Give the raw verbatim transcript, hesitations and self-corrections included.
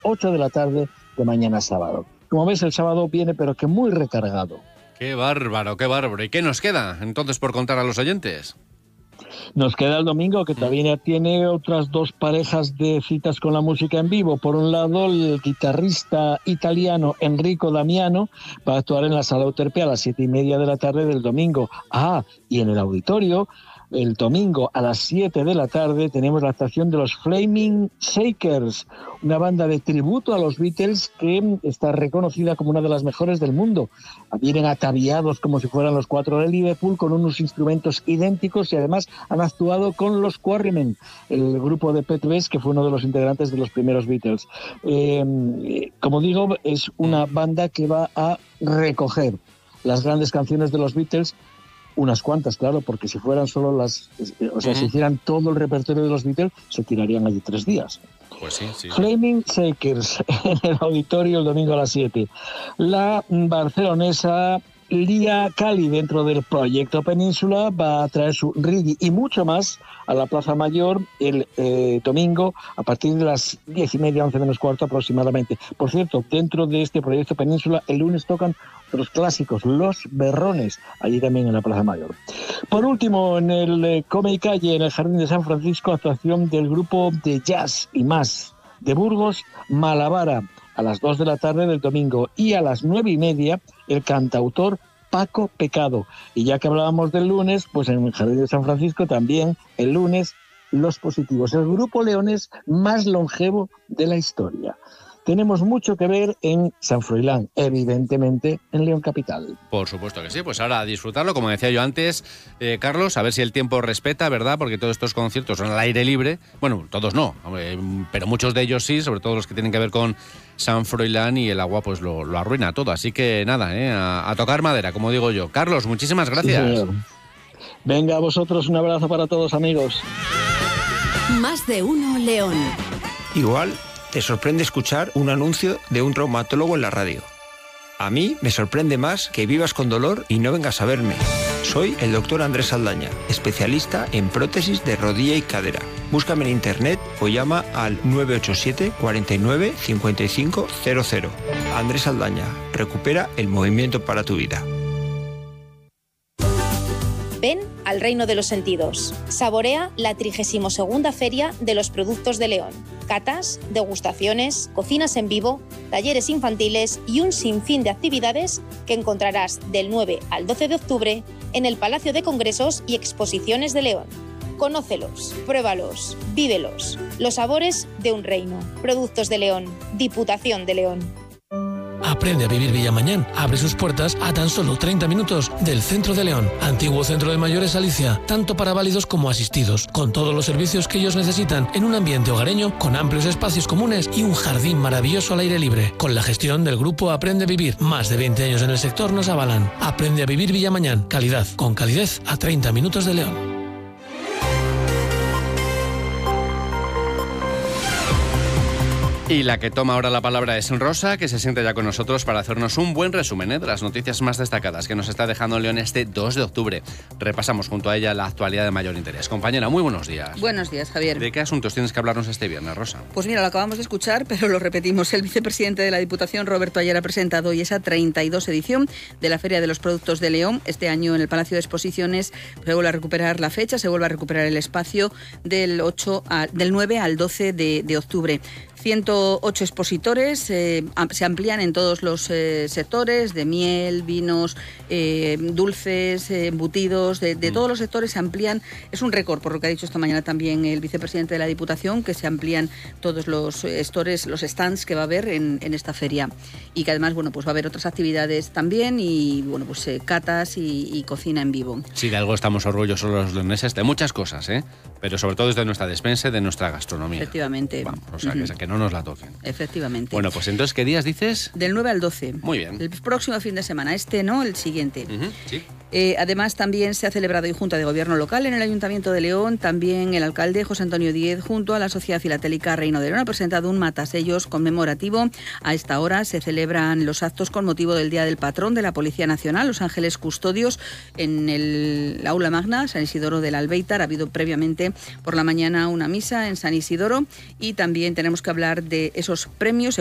ocho de la tarde de mañana sábado. Como ves, el sábado viene pero que muy recargado. ¡Qué bárbaro, qué bárbaro! ¿Y qué nos queda entonces por contar a los oyentes? Nos queda el domingo, que todavía tiene otras dos parejas de citas con la música en vivo. Por un lado, el guitarrista italiano Enrico Damiano va a actuar en la Sala Euterpe a las siete y media de la tarde del domingo. Ah, y en el auditorio, el domingo a las siete de la tarde tenemos la actuación de los Flaming Shakers, una banda de tributo a los Beatles que está reconocida como una de las mejores del mundo. Vienen ataviados como si fueran los Cuatro de Liverpool, con unos instrumentos idénticos, y además han actuado con los Quarrymen, el grupo de Pete Best, que fue uno de los integrantes de los primeros Beatles. Eh, como digo, es una banda que va a recoger las grandes canciones de los Beatles, unas cuantas, claro, porque si fueran solo las... O sea, uh-huh. si hicieran todo el repertorio de los Beatles, se tirarían allí tres días. Pues sí, sí. Flaming Shakers en el auditorio el domingo a las siete. La barcelonesa Lia Cali, dentro del proyecto Península, va a traer su reggae y mucho más a la Plaza Mayor el eh, domingo a partir de las diez y media, once menos cuarto aproximadamente. Por cierto, dentro de este proyecto Península, el lunes tocan los clásicos, los Berrones, allí también en la Plaza Mayor. Por último, en el eh, Come y Calle, en el Jardín de San Francisco, actuación del grupo de jazz y más de Burgos, Malavara, a las dos de la tarde del domingo, y a las nueve y media el cantautor Paco Pecado. Y ya que hablábamos del lunes, pues en el Jardín de San Francisco también el lunes Los Positivos, el grupo leonés más longevo de la historia. Tenemos mucho que ver en San Froilán, evidentemente en León Capital. Por supuesto que sí, pues ahora a disfrutarlo, como decía yo antes, eh, Carlos, a ver si el tiempo respeta, ¿verdad? Porque todos estos conciertos son al aire libre, bueno, todos no, eh, pero muchos de ellos sí, sobre todo los que tienen que ver con San Froilán, y el agua pues lo, lo arruina todo, así que nada, eh, a, a tocar madera, como digo yo. Carlos, muchísimas gracias. Sí, venga, a vosotros un abrazo para todos, amigos. Más de uno León. Igual te sorprende escuchar un anuncio de un traumatólogo en la radio. A mí me sorprende más que vivas con dolor y no vengas a verme. Soy el doctor Andrés Saldaña, especialista en prótesis de rodilla y cadera. Búscame en internet o llama al nueve ocho siete, cuarenta y nueve, cincuenta y cinco cero cero. Andrés Saldaña, recupera el movimiento para tu vida. Ven al Reino de los Sentidos. Saborea la trigésima segunda Feria de los Productos de León. Catas, degustaciones, cocinas en vivo, talleres infantiles y un sinfín de actividades que encontrarás del nueve al doce de octubre en el Palacio de Congresos y Exposiciones de León. Conócelos, pruébalos, vívelos. Los sabores de un reino. Productos de León. Diputación de León. Aprende a vivir Villamañán. Abre sus puertas a tan solo treinta minutos del centro de León. Antiguo centro de mayores Alicia, tanto para válidos como asistidos, con todos los servicios que ellos necesitan en un ambiente hogareño, con amplios espacios comunes y un jardín maravilloso al aire libre. Con la gestión del grupo Aprende a Vivir, más de veinte años en el sector nos avalan. Aprende a vivir Villamañán. Calidad, con calidez, a treinta minutos de León. Y la que toma ahora la palabra es Rosa, que se siente ya con nosotros para hacernos un buen resumen ¿eh? de las noticias más destacadas que nos está dejando León este dos de octubre. Repasamos junto a ella la actualidad de mayor interés. Compañera, muy buenos días. Buenos días, Javier. ¿De qué asuntos tienes que hablarnos este viernes, Rosa? Pues mira, lo acabamos de escuchar, pero lo repetimos. El vicepresidente de la Diputación, Roberto Ayer, ha presentado hoy esa treinta y dos edición de la Feria de los Productos de León. Este año en el Palacio de Exposiciones se vuelve a recuperar la fecha, se vuelve a recuperar el espacio del, ocho a, del nueve al doce de, de octubre. ciento ocho expositores eh, se amplían en todos los eh, sectores, de miel, vinos, eh, dulces, eh, embutidos, de, de mm. todos los sectores se amplían. Es un récord, por lo que ha dicho esta mañana también el vicepresidente de la Diputación, que se amplían todos los stores, los stands que va a haber en, en esta feria. Y que además, bueno, pues va a haber otras actividades también y, bueno, pues eh, catas y, y cocina en vivo. Sí, de algo estamos orgullosos los leoneses, de muchas cosas, ¿eh? Pero sobre todo desde nuestra despensa y de nuestra gastronomía. Efectivamente. Vamos, o sea, uh-huh. que, que no nos la toquen. Efectivamente. Bueno, pues entonces, ¿qué días dices? Del nueve al doce. Muy bien. El próximo fin de semana. Este no, el siguiente. Uh-huh, sí. Eh, además, también se ha celebrado hoy Junta de Gobierno Local en el Ayuntamiento de León. También el alcalde José Antonio Díez, junto a la Sociedad Filatélica Reino de León, ha presentado un matasellos conmemorativo. A esta hora se celebran los actos con motivo del Día del Patrón de la Policía Nacional, los Ángeles Custodios, en el Aula Magna, San Isidoro del Albéitar. Ha habido previamente tarde, por la mañana una misa en San Isidoro y también tenemos que hablar de esos premios